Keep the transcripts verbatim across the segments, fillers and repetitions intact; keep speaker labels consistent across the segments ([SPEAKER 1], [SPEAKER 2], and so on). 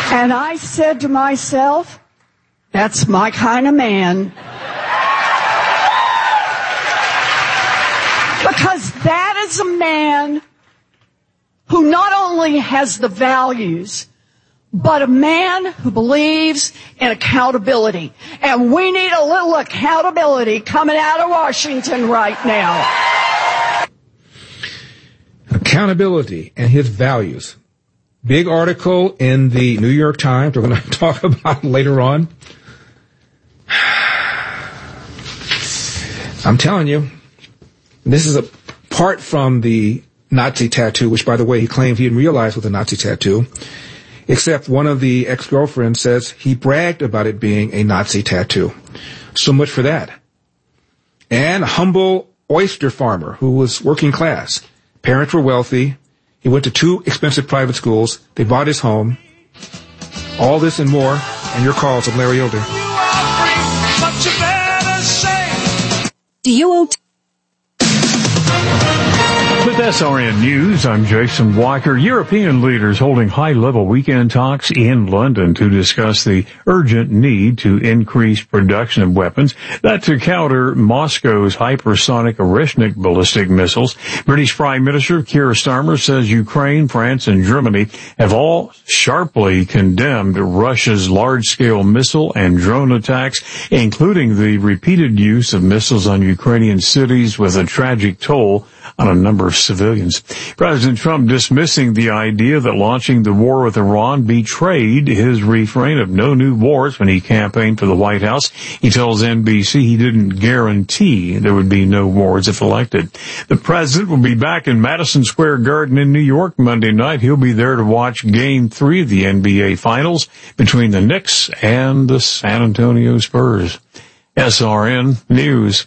[SPEAKER 1] And I said to myself, that's my kind of man. Because that is a man who not only has the values, but a man who believes in accountability. And we need a little accountability coming out of Washington right now.
[SPEAKER 2] Accountability and his values. Big article in the New York Times we're going to talk about later on. I'm telling you, this is apart from the Nazi tattoo, which, by the way, he claimed he didn't realize was a Nazi tattoo, except one of the ex-girlfriends says he bragged about it being a Nazi tattoo. So much for that. And a humble oyster farmer who was working class. Parents were wealthy. He went to two expensive private schools. They bought his home. All this and more. And your calls of Larry Elder.
[SPEAKER 3] Do you owe... T-
[SPEAKER 4] With S R N News, I'm Jason Walker. European leaders holding high-level weekend talks in London to discuss the urgent need to increase production of weapons that to counter Moscow's hypersonic Oreshnik ballistic missiles. British Prime Minister Keir Starmer says Ukraine, France, and Germany have all sharply condemned Russia's large-scale missile and drone attacks, including the repeated use of missiles on Ukrainian cities with a tragic toll on a number of civilians. President Trump dismissing the idea that launching the war with Iran betrayed his refrain of no new wars when he campaigned for the White House. He tells N B C he didn't guarantee there would be no wars if elected. The president will be back in Madison Square Garden in New York Monday night. He'll be there to watch Game three of the N B A Finals between the Knicks and the San Antonio Spurs. S R N News.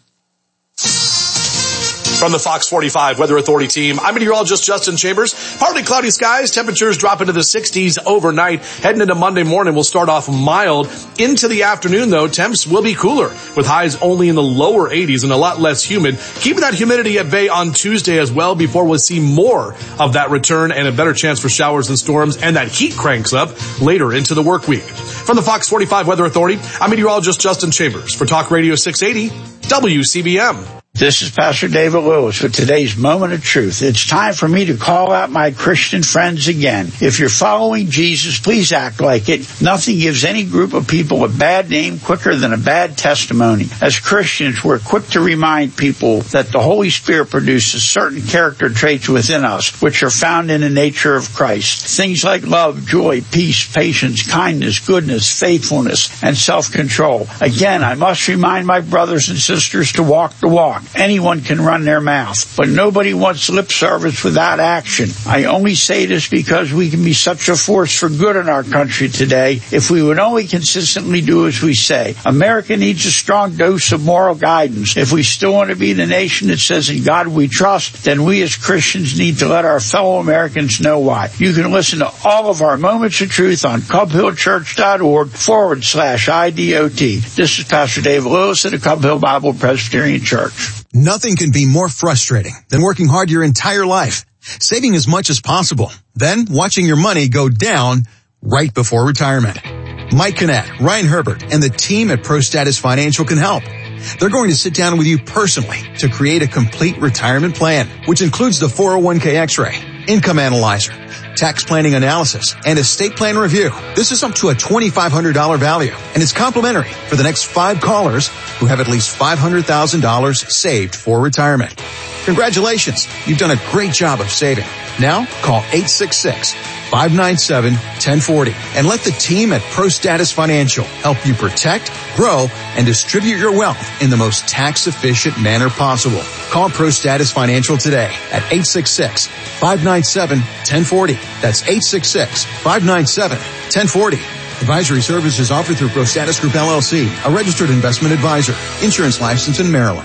[SPEAKER 5] From the Fox forty-five Weather Authority team, I'm meteorologist Justin Chambers. Partly cloudy skies, temperatures drop into the sixties overnight. Heading into Monday morning, we'll start off mild. Into the afternoon, though, temps will be cooler, with highs only in the lower eighties and a lot less humid. Keeping that humidity at bay on Tuesday as well before we'll see more of that return and a better chance for showers and storms, and that heat cranks up later into the work week. From the Fox forty-five Weather Authority, I'm meteorologist Justin Chambers for Talk Radio six eighty W C B M.
[SPEAKER 6] This is Pastor David Lewis with today's Moment of Truth. It's time for me to call out my Christian friends again. If you're following Jesus, please act like it. Nothing gives any group of people a bad name quicker than a bad testimony. As Christians, we're quick to remind people that the Holy Spirit produces certain character traits within us, which are found in the nature of Christ. Things like love, joy, peace, patience, kindness, goodness, faithfulness, and self-control. Again, I must remind my brothers and sisters to walk the walk. Anyone can run their mouth, but nobody wants lip service without action. I only say this because we can be such a force for good in our country today if we would only consistently do as we say. America needs a strong dose of moral guidance. If we still want to be the nation that says in God we trust, then we as Christians need to let our fellow Americans know why. You can listen to all of our Moments of Truth on cubhillchurch.org forward slash IDOT. This is Pastor Dave Lewis of the Cub Hill Bible Presbyterian Church.
[SPEAKER 7] Nothing can be more frustrating than working hard your entire life, saving as much as possible, then watching your money go down right before retirement. Mike Kinnett, Ryan Herbert, and the team at ProStatus Financial can help. They're going to sit down with you personally to create a complete retirement plan, which includes the four oh one k X-ray, income analyzer, tax planning analysis, and estate plan review. This is up to a twenty-five hundred dollars value, and it's complimentary for the next five callers who have at least five hundred thousand dollars saved for retirement. Congratulations, you've done a great job of saving. Now, call eight six six, five nine seven, one zero four zero and let the team at ProStatus Financial help you protect, grow, and distribute your wealth in the most tax-efficient manner possible. Call ProStatus Financial today at eight six six, five nine seven, one zero four zero. That's eight six six, five nine seven, one zero four zero. Advisory services offered through ProStatus Group L L C, a registered investment advisor. Insurance license in Maryland.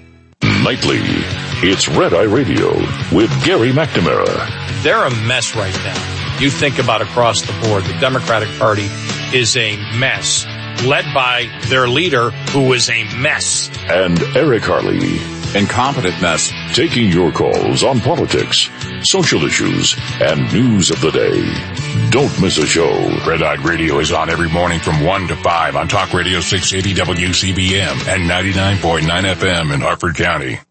[SPEAKER 8] Nightly, it's Red Eye Radio with Gary McNamara.
[SPEAKER 9] They're a mess right now. You think about across the board, the Democratic Party is a mess, led by their leader, who is a mess.
[SPEAKER 8] And Eric Harley.
[SPEAKER 10] Incompetent mess.
[SPEAKER 8] Taking your calls on politics, social issues, and news of the day. Don't miss a show. Red Eye Radio is on every morning from one to five on Talk Radio six eighty W C B M and ninety-nine point nine F M in Harford County.